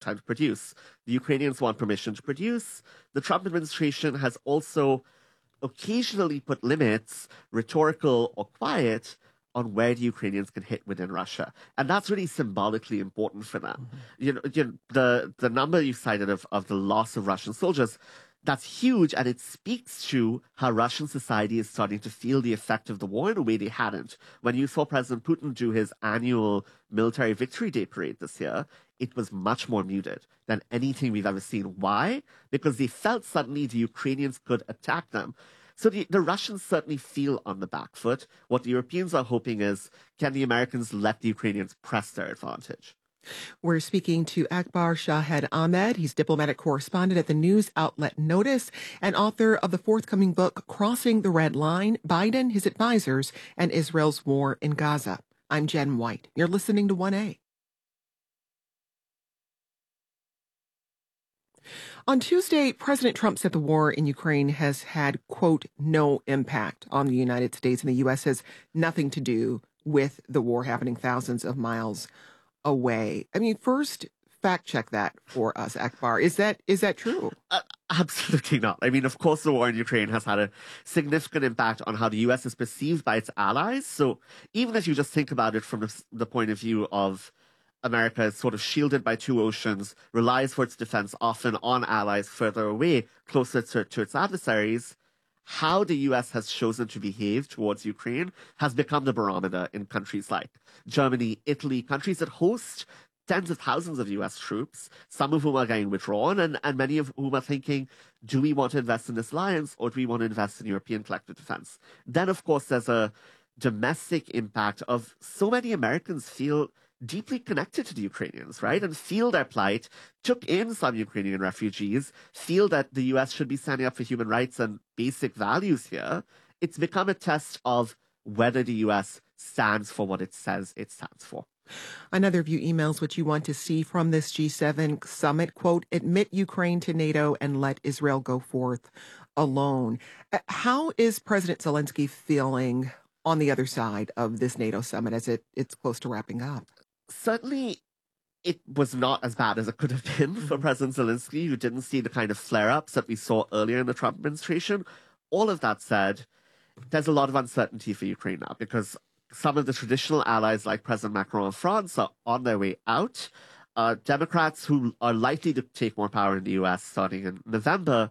time to produce. The Ukrainians want permission to produce. The Trump administration has also occasionally put limits, rhetorical or quiet, on where the Ukrainians can hit within Russia. And that's really symbolically important for them. The number you cited of the loss of Russian soldiers, that's huge, and it speaks to how Russian society is starting to feel the effect of the war in a way they hadn't. When you saw President Putin do his annual military victory day parade this year, it was much more muted than anything we've ever seen. Why? Because they felt suddenly the Ukrainians could attack them. So the Russians certainly feel on the back foot. What the Europeans are hoping is, can the Americans let the Ukrainians press their advantage? We're speaking to Akbar Shahed Ahmed. He's diplomatic correspondent at the news outlet Notice and author of the forthcoming book, Crossing the Red Line, Biden, His Advisors, and Israel's War in Gaza. I'm Jen White. You're listening to 1A. On Tuesday, President Trump said the war in Ukraine has had, quote, no impact on the United States, and the U.S. has nothing to do with the war happening thousands of miles away. I mean, first, fact check that for us, Akbar. Is that true? Absolutely not. I mean, of course, the war in Ukraine has had a significant impact on how the U.S. is perceived by its allies. So even if you just think about it from the point of view of America is sort of shielded by two oceans, relies for its defense often on allies further away, closer to its adversaries, how the U.S. has chosen to behave towards Ukraine has become the barometer in countries like Germany, Italy, countries that host tens of thousands of U.S. troops, some of whom are getting withdrawn, and many of whom are thinking, do we want to invest in this alliance or do we want to invest in European collective defense? Then, of course, there's a domestic impact of so many Americans feel deeply connected to the Ukrainians, right? And feel their plight, took in some Ukrainian refugees, feel that the US should be standing up for human rights and basic values here. It's become a test of whether the US stands for what it says it stands for. Another of you emails what you want to see from this G7 summit, quote, admit Ukraine to NATO and let Israel go forth alone. How is President Zelensky feeling on the other side of this NATO summit as it's close to wrapping up? Certainly, it was not as bad as it could have been for President Zelensky. You didn't see the kind of flare-ups that we saw earlier in the Trump administration. All of that said, there's a lot of uncertainty for Ukraine now because some of the traditional allies like President Macron of France are on their way out. Democrats who are likely to take more power in the U.S. starting in November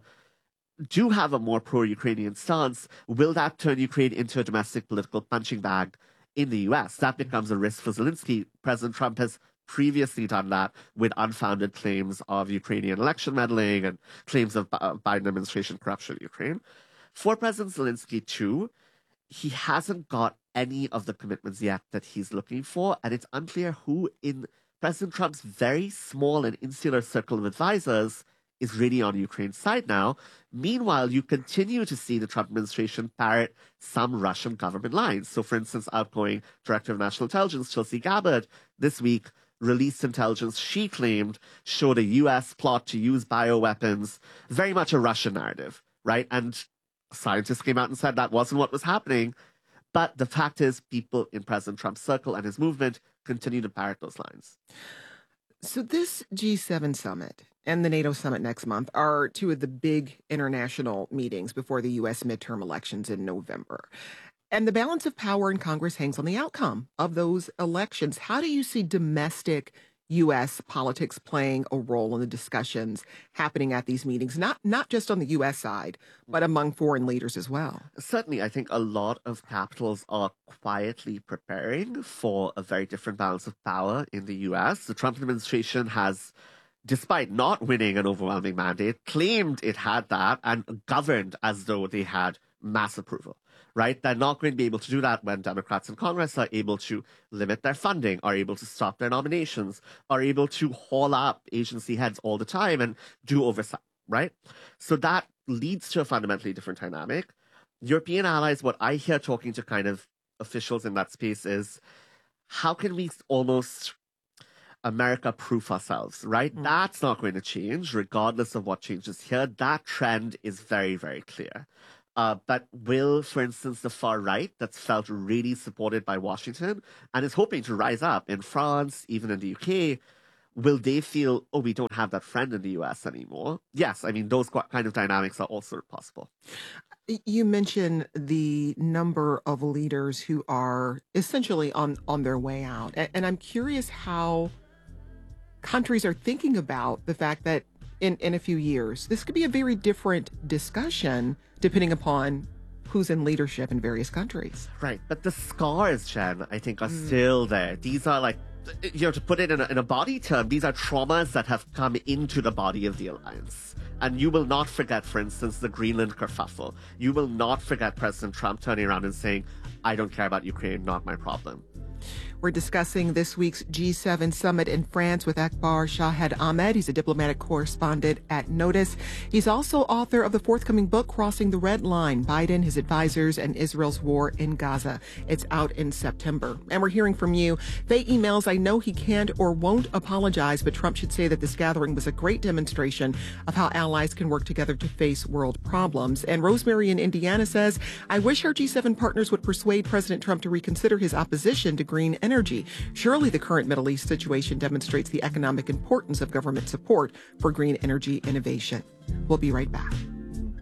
do have a more pro-Ukrainian stance. Will that turn Ukraine into a domestic political punching bag in the U.S.? That becomes a risk for Zelensky. President Trump has previously done that with unfounded claims of Ukrainian election meddling and claims of Biden administration corruption in Ukraine. For President Zelensky, too, he hasn't got any of the commitments yet that he's looking for, and it's unclear who in President Trump's very small and insular circle of advisors is really on Ukraine's side now. Meanwhile, you continue to see the Trump administration parrot some Russian government lines. So, for instance, outgoing Director of National Intelligence, Tulsi Gabbard, this week released intelligence she claimed showed a U.S. plot to use bioweapons, very much a Russian narrative, right? And scientists came out and said that wasn't what was happening. But the fact is, people in President Trump's circle and his movement continue to parrot those lines. So this G7 summit and the NATO summit next month are two of the big international meetings before the U.S. midterm elections in November. And the balance of power in Congress hangs on the outcome of those elections. How do you see domestic U.S. politics playing a role in the discussions happening at these meetings, not just on the U.S. side, but among foreign leaders as well? Certainly, I think a lot of capitals are quietly preparing for a very different balance of power in the U.S. The Trump administration has, despite not winning an overwhelming mandate, claimed it had that and governed as though they had mass approval. Right? They're not going to be able to do that when Democrats in Congress are able to limit their funding, are able to stop their nominations, are able to haul up agency heads all the time and do oversight, right? So that leads to a fundamentally different dynamic. European allies, what I hear talking to kind of officials in that space is, how can we almost America-proof ourselves, right? That's not going to change, regardless of what changes here. That trend is very, very clear. But will, for instance, the far right, that's felt really supported by Washington and is hoping to rise up in France, even in the UK, will they feel, oh, we don't have that friend in the US anymore? Yes, I mean, those kind of dynamics are also possible. You mentioned the number of leaders who are essentially on their way out. And I'm curious how countries are thinking about the fact that in a few years, this could be a very different discussion depending upon who's in leadership in various countries. Right. But the scars, Jen, I think are still there. These are like, to put it in a body term, these are traumas that have come into the body of the alliance. And you will not forget, for instance, the Greenland kerfuffle. You will not forget President Trump turning around and saying, I don't care about Ukraine, not my problem. We're discussing this week's G7 summit in France with Akbar Shahed Ahmed. He's a diplomatic correspondent at Notice. He's also author of the forthcoming book, Crossing the Red Line, Biden, His Advisors, and Israel's War in Gaza. It's out in September. And we're hearing from you. Faye emails, I know he can't or won't apologize, but Trump should say that this gathering was a great demonstration of how allies can work together to face world problems. And Rosemary in Indiana says, I wish our G7 partners would persuade President Trump to reconsider his opposition to green energy. Surely the current Middle East situation demonstrates the economic importance of government support for green energy innovation. We'll be right back.